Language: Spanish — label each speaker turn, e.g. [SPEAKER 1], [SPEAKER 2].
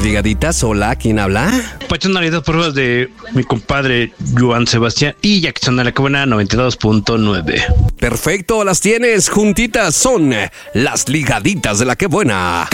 [SPEAKER 1] ligaditas. Hola, ¿quién habla?
[SPEAKER 2] Pachón, dos pruebas de mi compadre Joan Sebastián y Jackson de la Cabana 92.9.
[SPEAKER 1] Perfecto, las tienes juntitas. Son las ligaditas de la que buena.